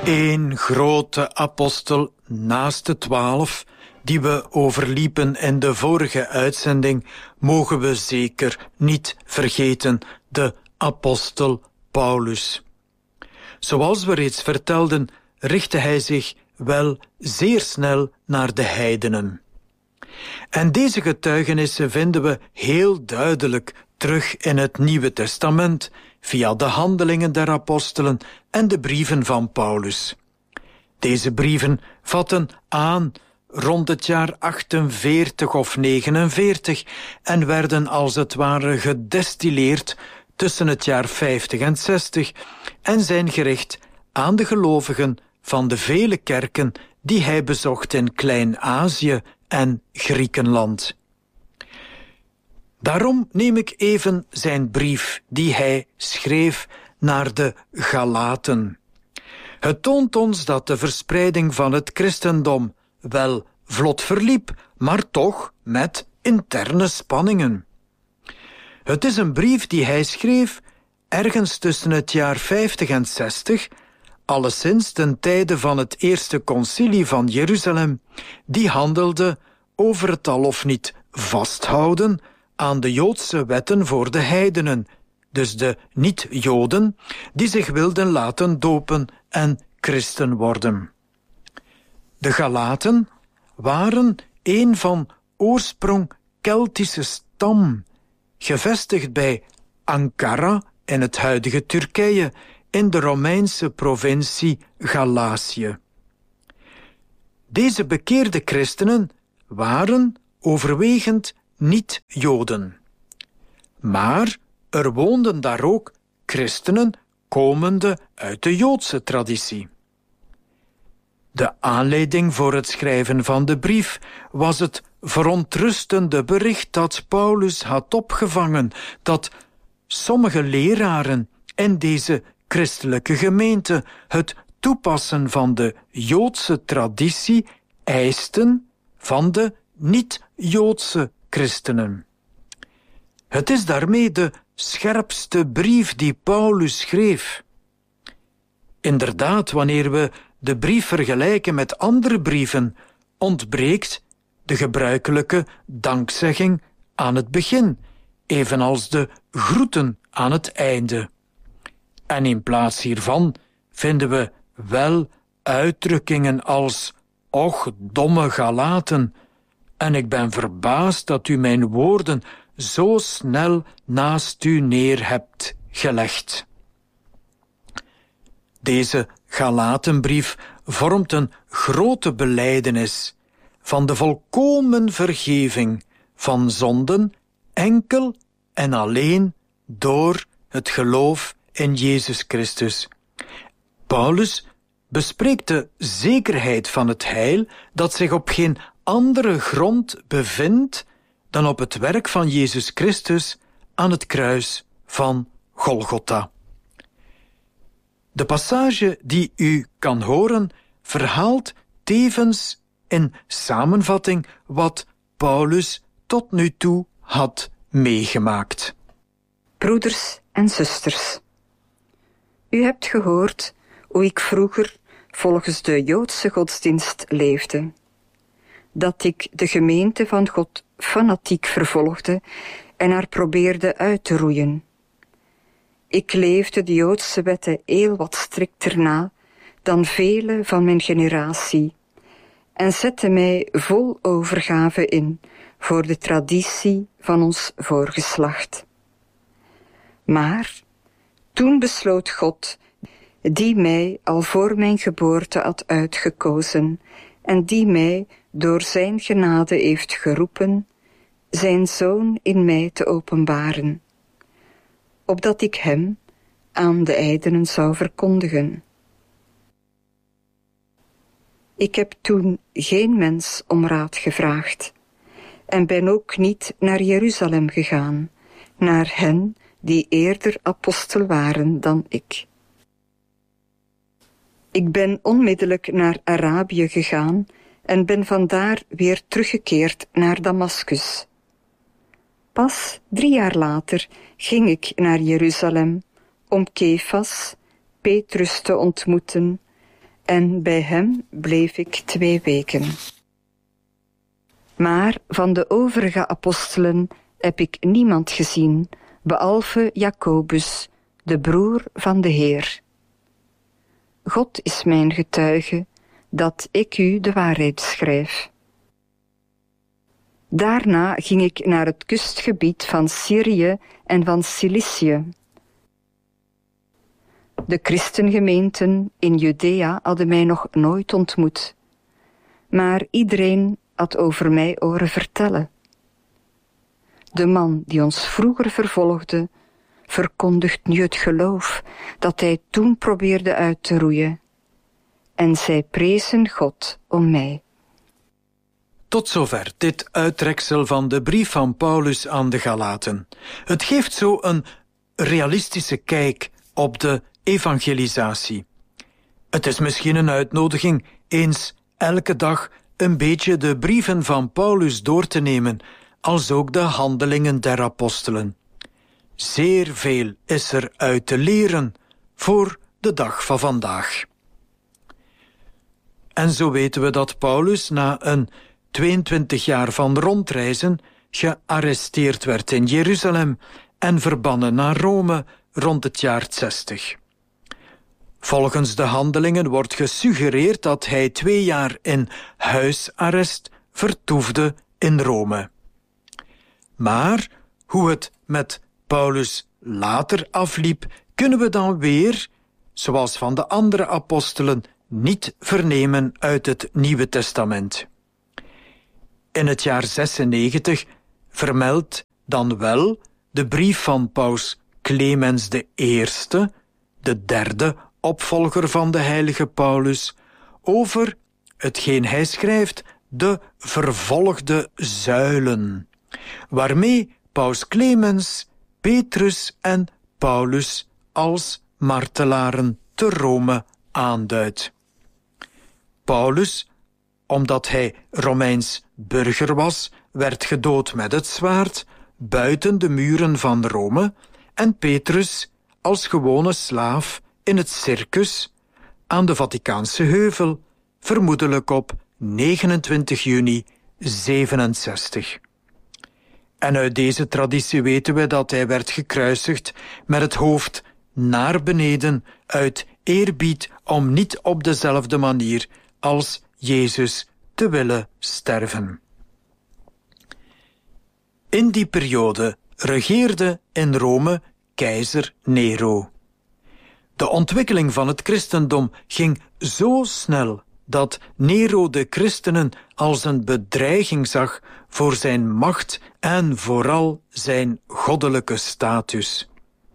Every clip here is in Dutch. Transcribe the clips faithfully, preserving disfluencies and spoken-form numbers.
Eén grote apostel naast de twaalf, die we overliepen in de vorige uitzending, mogen we zeker niet vergeten, de apostel Paulus. Zoals we reeds vertelden, richtte hij zich wel zeer snel naar de heidenen. En deze getuigenissen vinden we heel duidelijk terug in het Nieuwe Testament, via de handelingen der apostelen en de brieven van Paulus. Deze brieven vatten aan rond het jaar achtenveertig of negenenveertig en werden als het ware gedestilleerd tussen het jaar vijftig en zestig en zijn gericht aan de gelovigen van de vele kerken die hij bezocht in Klein-Azië en Griekenland. Daarom neem ik even zijn brief die hij schreef naar de Galaten. Het toont ons dat de verspreiding van het christendom wel vlot verliep, maar toch met interne spanningen. Het is een brief die hij schreef ergens tussen het jaar vijftig en zestig, alleszins ten tijde van het eerste concilie van Jeruzalem, die handelde over het al of niet vasthouden aan de Joodse wetten voor de heidenen, dus de niet-Joden, die zich wilden laten dopen en christen worden. De Galaten waren een van oorsprong Keltische stam, gevestigd bij Ankara in het huidige Turkije, in de Romeinse provincie Galatië. Deze bekeerde christenen waren overwegend niet-Joden. Maar er woonden daar ook christenen komende uit de Joodse traditie. De aanleiding voor het schrijven van de brief was het verontrustende bericht dat Paulus had opgevangen dat sommige leraren in deze christelijke gemeente het toepassen van de Joodse traditie eisten van de niet-Joodse christenen. Het is daarmee de scherpste brief die Paulus schreef. Inderdaad, wanneer we de brief vergelijken met andere brieven, ontbreekt de gebruikelijke dankzegging aan het begin, evenals de groeten aan het einde. En in plaats hiervan vinden we wel uitdrukkingen als "Och, domme Galaten, en ik ben verbaasd dat u mijn woorden zo snel naast u neer hebt gelegd." Deze Galatenbrief vormt een grote belijdenis van de volkomen vergeving van zonden enkel en alleen door het geloof in Jezus Christus. Paulus bespreekt de zekerheid van het heil dat zich op geen andere grond bevindt dan op het werk van Jezus Christus aan het kruis van Golgotha. De passage die u kan horen verhaalt tevens in samenvatting wat Paulus tot nu toe had meegemaakt. Broeders en zusters, u hebt gehoord hoe ik vroeger volgens de Joodse godsdienst leefde, dat ik de gemeente van God fanatiek vervolgde en haar probeerde uit te roeien. Ik leefde de Joodse wetten heel wat strikter na dan vele van mijn generatie en zette mij vol overgave in voor de traditie van ons voorgeslacht. Maar toen besloot God, die mij al voor mijn geboorte had uitgekozen en die mij door zijn genade heeft geroepen, zijn Zoon in mij te openbaren, opdat ik hem aan de ijdenen zou verkondigen. Ik heb toen geen mens om raad gevraagd en ben ook niet naar Jeruzalem gegaan, naar hen die eerder apostel waren dan ik. Ik ben onmiddellijk naar Arabië gegaan en ben vandaar weer teruggekeerd naar Damaskus. Pas drie jaar later ging ik naar Jeruzalem om Kefas, Petrus te ontmoeten en bij hem bleef ik twee weken. Maar van de overige apostelen heb ik niemand gezien, behalve Jacobus, de broer van de Heer. God is mijn getuige, dat ik u de waarheid schrijf. Daarna ging ik naar het kustgebied van Syrië en van Cilicië. De christengemeenten in Judea hadden mij nog nooit ontmoet, maar iedereen had over mij horen vertellen. De man die ons vroeger vervolgde, verkondigt nu het geloof dat hij toen probeerde uit te roeien. En zij prezen God om mij. Tot zover dit uittreksel van de brief van Paulus aan de Galaten. Het geeft zo een realistische kijk op de evangelisatie. Het is misschien een uitnodiging eens elke dag een beetje de brieven van Paulus door te nemen, als ook de handelingen der apostelen. Zeer veel is er uit te leren voor de dag van vandaag. En zo weten we dat Paulus na een tweeëntwintig jaar van rondreizen gearresteerd werd in Jeruzalem en verbannen naar Rome rond het jaar zestig. Volgens de handelingen wordt gesuggereerd dat hij twee jaar in huisarrest vertoefde in Rome. Maar hoe het met Paulus later afliep, kunnen we dan weer, zoals van de andere apostelen, niet vernemen uit het Nieuwe Testament. In het jaar zesennegentig vermeldt dan wel de brief van paus Clemens de Eerste, de derde opvolger van de heilige Paulus, over hetgeen hij schrijft, de vervolgde zuilen, waarmee paus Clemens Petrus en Paulus als martelaren te Rome aanduidt. Paulus, omdat hij Romeins burger was, werd gedood met het zwaard buiten de muren van Rome en Petrus als gewone slaaf in het circus aan de Vaticaanse heuvel, vermoedelijk op negenentwintig juni zevenenzestig. En uit deze traditie weten we dat hij werd gekruisigd met het hoofd naar beneden uit eerbied om niet op dezelfde manier als Jezus te willen sterven. In die periode regeerde in Rome keizer Nero. De ontwikkeling van het christendom ging zo snel dat Nero de christenen als een bedreiging zag voor zijn macht en vooral zijn goddelijke status.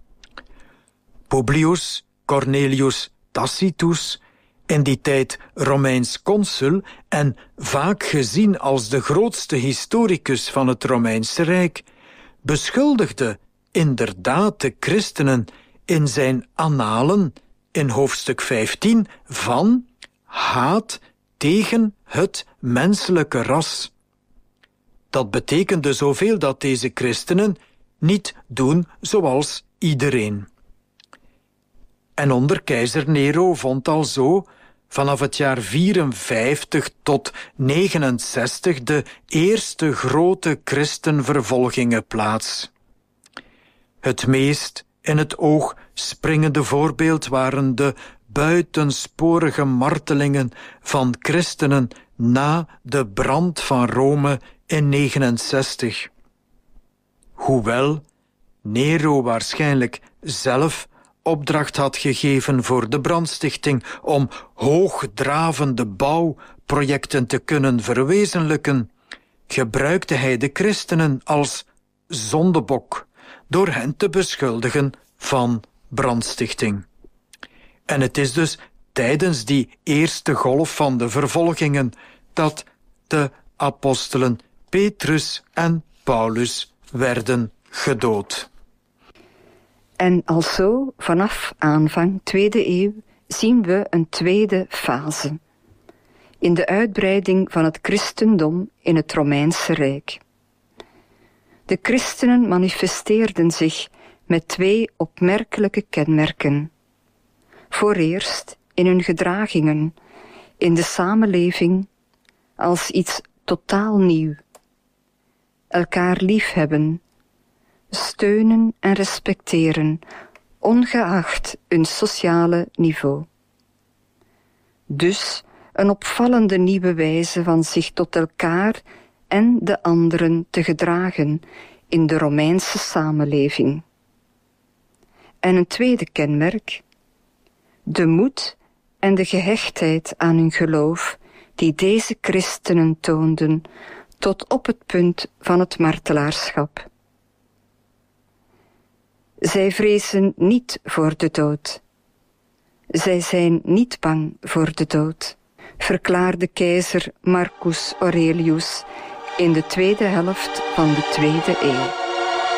Publius Cornelius Tacitus, in die tijd Romeins consul en vaak gezien als de grootste historicus van het Romeinse Rijk, beschuldigde inderdaad de christenen in zijn annalen in hoofdstuk vijftien van haat tegen het menselijke ras. Dat betekende zoveel dat deze christenen niet doen zoals iedereen. En onder keizer Nero vond al zo vanaf het jaar vierenvijftig tot negenenzestig de eerste grote christenvervolgingen plaats. Het meest in het oog springende voorbeeld waren de buitensporige martelingen van christenen na de brand van Rome in negenenzestig. Hoewel Nero waarschijnlijk zelf opdracht had gegeven voor de brandstichting om hoogdravende bouwprojecten te kunnen verwezenlijken, gebruikte hij de christenen als zondebok door hen te beschuldigen van brandstichting. En het is dus tijdens die eerste golf van de vervolgingen dat de apostelen Petrus en Paulus werden gedood. En alzo, vanaf aanvang tweede eeuw, zien we een tweede fase in de uitbreiding van het christendom in het Romeinse Rijk. De christenen manifesteerden zich met twee opmerkelijke kenmerken. Vooreerst in hun gedragingen, in de samenleving, als iets totaal nieuw. Elkaar liefhebben, steunen en respecteren, ongeacht hun sociale niveau. Dus een opvallende nieuwe wijze van zich tot elkaar en de anderen te gedragen in de Romeinse samenleving. En een tweede kenmerk, de moed en de gehechtheid aan hun geloof die deze christenen toonden tot op het punt van het martelaarschap. Zij vrezen niet voor de dood. Zij zijn niet bang voor de dood, verklaarde keizer Marcus Aurelius in de tweede helft van de tweede eeuw.